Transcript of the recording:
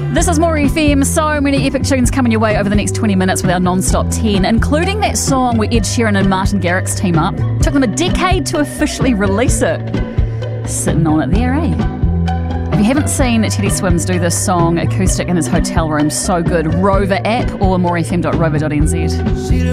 This is More FM. So many epic tunes coming your way over the next 20 minutes with our non-stop 10, including that song where Ed Sheeran and Martin Garrix team up. Took them a decade to officially release it. Sitting on it there, eh? If you haven't seen Teddy Swims do this song acoustic in his hotel room, so good. Rover app or morefm.rover.nz.